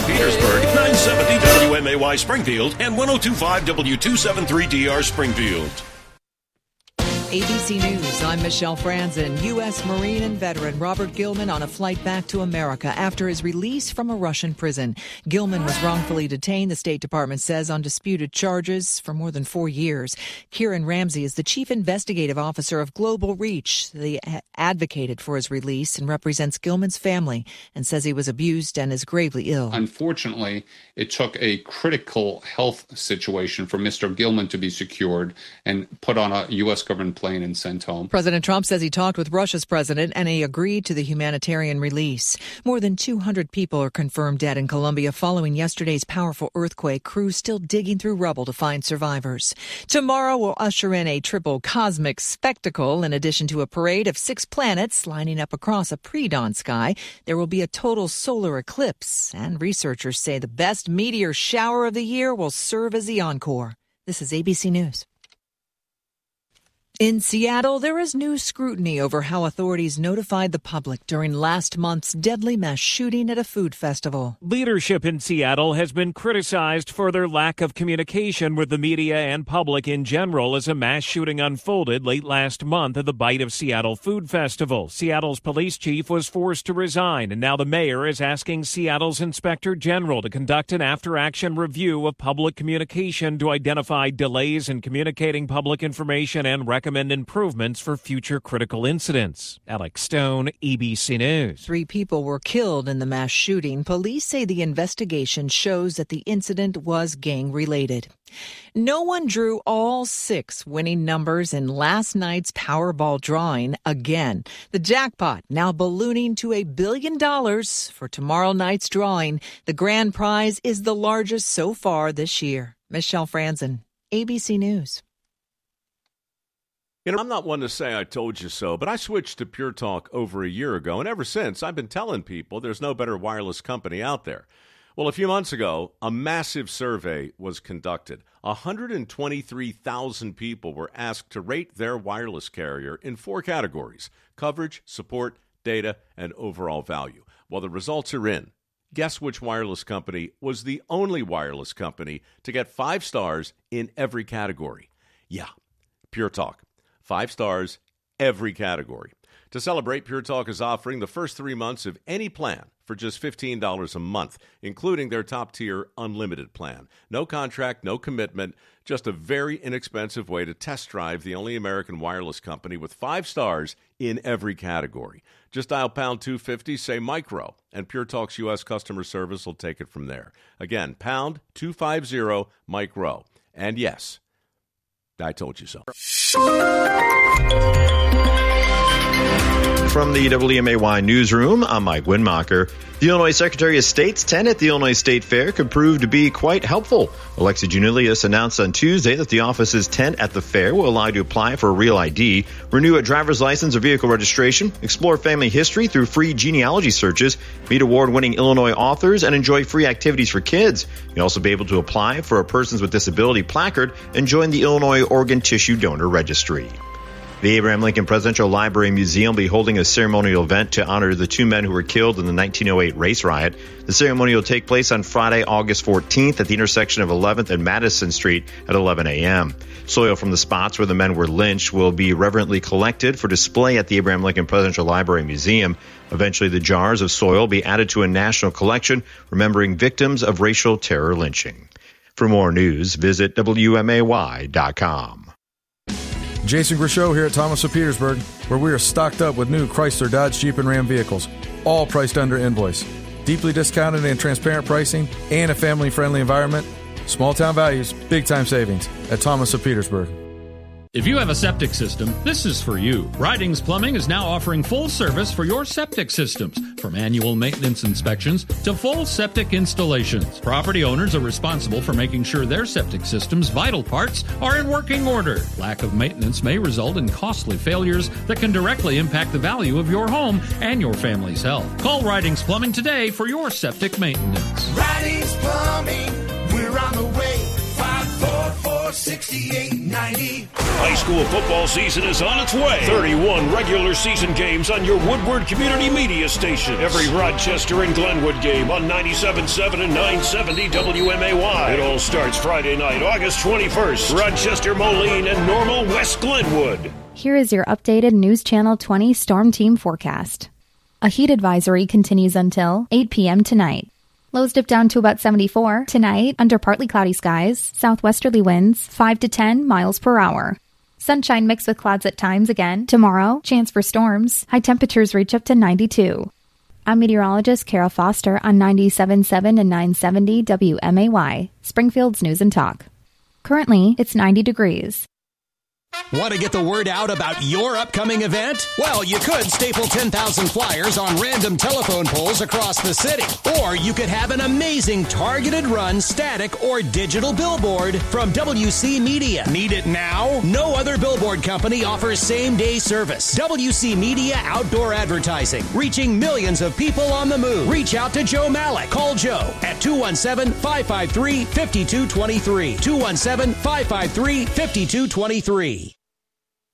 Petersburg, 970 WMAY Springfield, and 102.5 W273DR Springfield. ABC News, I'm Michelle Franzen. U.S. Marine and veteran Robert Gilman on a flight back to America after his release from a Russian prison. Gilman was wrongfully detained, the State Department says, on disputed charges for more than 4 years. Kieran Ramsey is the chief investigative officer of Global Reach. They advocated for his release and represents Gilman's family and says he was abused and is gravely ill. Unfortunately, it took a critical health situation for Mr. Gilman to be secured and put on a U.S. government plane and sent home. President Trump says he talked with Russia's president and he agreed to the humanitarian release. More than 200 people are confirmed dead in Colombia following yesterday's powerful earthquake. Crews still digging through rubble to find survivors. Tomorrow will usher in a triple cosmic spectacle. In addition to a parade of 6 planets lining up across a pre-dawn sky, there will be a total solar eclipse. And researchers say the best meteor shower of the year will serve as the encore. This is ABC News. In Seattle, there is new scrutiny over how authorities notified the public during last month's deadly mass shooting at a food festival. Leadership in Seattle has been criticized for their lack of communication with the media and public in general as a mass shooting unfolded late last month at the Bite of Seattle Food Festival. Seattle's police chief was forced to resign, and now the mayor is asking Seattle's inspector general to conduct an after-action review of public communication to identify delays in communicating public information and recommend improvements for future critical incidents. Alex Stone, ABC News. 3 people were killed in the mass shooting. Police say the investigation shows that the incident was gang-related. No one drew all 6 winning numbers in last night's Powerball drawing again. The jackpot now ballooning to $1 billion for tomorrow night's drawing. The grand prize is the largest so far this year. Michelle Franzen, ABC News. You know, I'm not one to say I told you so, but I switched to Pure Talk over a year ago, and ever since, I've been telling people there's no better wireless company out there. Well, a few months ago, a massive survey was conducted. 123,000 people were asked to rate their wireless carrier in 4 categories: coverage, support, data, and overall value. Well, the results are in. Guess which wireless company was the only wireless company to get 5 stars in every category? Yeah, Pure Talk. 5 stars, every category. To celebrate, Pure Talk is offering the first 3 months of any plan for just $15 a month, including their top-tier unlimited plan. No contract, no commitment, just a very inexpensive way to test drive the only American wireless company with 5 stars in every category. Just dial pound 250, say micro, and Pure Talk's U.S. customer service will take it from there. Again, pound 250, micro. And yes, I told you so. From the WMAY newsroom, I'm Mike Winmacher. The Illinois Secretary of State's tent at the Illinois State Fair could prove to be quite helpful. Alexi Giannoulias announced on Tuesday that the office's tent at the fair will allow you to apply for a real ID, renew a driver's license or vehicle registration, explore family history through free genealogy searches, meet award-winning Illinois authors, and enjoy free activities for kids. You'll also be able to apply for a Persons with Disability placard and join the Illinois Organ Tissue Donor Registry. The Abraham Lincoln Presidential Library Museum will be holding a ceremonial event to honor the 2 men who were killed in the 1908 race riot. The ceremony will take place on Friday, August 14th at the intersection of 11th and Madison Street at 11 a.m. Soil from the spots where the men were lynched will be reverently collected for display at the Abraham Lincoln Presidential Library Museum. Eventually, the jars of soil will be added to a national collection remembering victims of racial terror lynching. For more news, visit WMAY.com. Jason Grishow here at Thomas of Petersburg, where we are stocked up with new Chrysler, Dodge, Jeep, and Ram vehicles, all priced under invoice. Deeply discounted and transparent pricing and a family-friendly environment. Small town values, big time savings at Thomas of Petersburg. If you have a septic system, this is for you. Ridings Plumbing is now offering full service for your septic systems, from annual maintenance inspections to full septic installations. Property owners are responsible for making sure their septic system's vital parts are in working order. Lack of maintenance may result in costly failures that can directly impact the value of your home and your family's health. Call Ridings Plumbing today for your septic maintenance. Ridings Plumbing, we're on the way. 544 468-90. High school football season is on its way. 31 regular season games on your Woodward Community Media station. Every Rochester and Glenwood game on 97.7 and 970 WMAY. It all starts Friday night, August 21st. Rochester, Moline, and Normal West Glenwood. Here is your updated News Channel 20 Storm Team forecast. A heat advisory continues until 8 p.m. tonight. Lows dip down to about 74. Tonight, under partly cloudy skies, southwesterly winds 5 to 10 miles per hour. Sunshine mixed with clouds at times again. Tomorrow, chance for storms. High temperatures reach up to 92. I'm meteorologist Carol Foster on 97.7 and 970 WMAY, Springfield's News and Talk. Currently, it's 90 degrees. Want to get the word out about your upcoming event? Well, you could staple 10,000 flyers on random telephone poles across the city. Or you could have an amazing targeted run, static, or digital billboard from WC Media. Need it now? No other billboard company offers same-day service. WC Media Outdoor Advertising, reaching millions of people on the move. Reach out to Joe Malik. Call Joe at 217-553-5223. 217-553-5223.